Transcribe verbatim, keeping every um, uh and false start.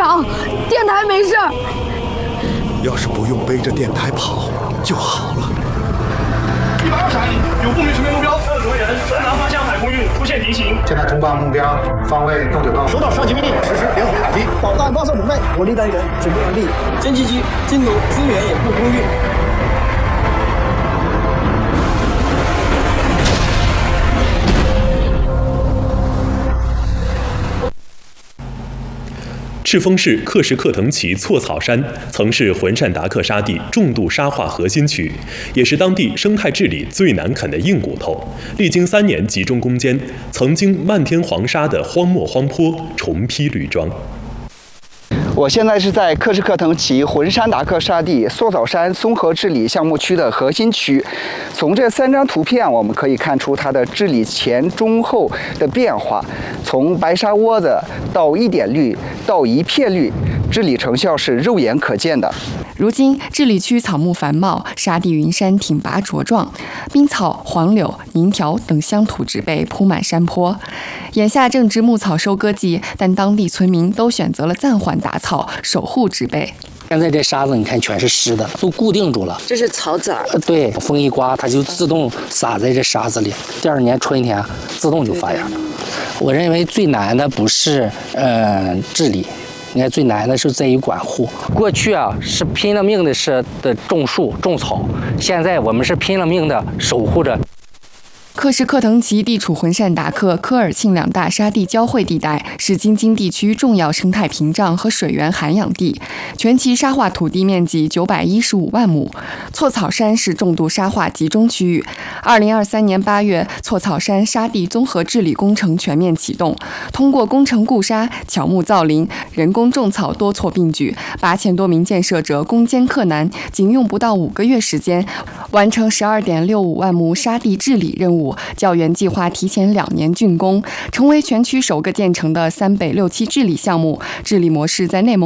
长，电台没事。 要是不用背着电台跑就好了。 一百二十海里有不明识别目标，二十为人，东南方向海空域出现敌情。 现在中报目标方位东九道， 收到上级命令，实施联合打击。 导弹发射准备，火力单元准备完毕。歼击机进入支援掩护空域。 赤峰市克什克腾旗错草山曾是浑善达克沙地重度沙化核心区，也是当地生态治理最难啃的硬骨头。历经三年集中攻坚，曾经漫天黄沙的荒漠荒坡重披绿装。 我现在是在克什克腾旗浑善达克沙地索草山综合治理项目区的核心区。从这三张图片，我们可以看出它的治理前、中、后的变化。从白沙窝子到一点绿，到一片绿，治理成效是肉眼可见的。 如今，治理区草木繁茂，沙地云山挺拔茁壮，冰草、黄柳、银条等乡土植被铺满山坡。眼下正值牧草收割季，但当地村民都选择了暂缓打草，守护植被。 现在这沙子你看全是湿的，都固定住了。 这是草籽儿。 对，风一刮，它就自动撒在这沙子里。第二年春天自动就发芽了。我认为最难的不是呃治理。应该最难的是在于管护。过去啊是拼了命的是的种树种草，现在我们是拼了命的守护着。 克什克腾旗地处浑善达克、科尔沁两大沙地交汇地带，是京津地区重要生态屏障和水源涵养地。全旗沙化土地面积九百一十五万亩，错草山是重度沙化集中区域。二零二三年八月，错草山沙地综合治理工程全面启动，通过工程固沙、乔木造林、人工种草多措并举，八千多名建设者攻坚克难，仅用不到五个月时间，完成十二点六五万亩沙地治理任务。较原计划提前两年竣工，成为全区首个建成的三北六期治理项目。治理模式在内蒙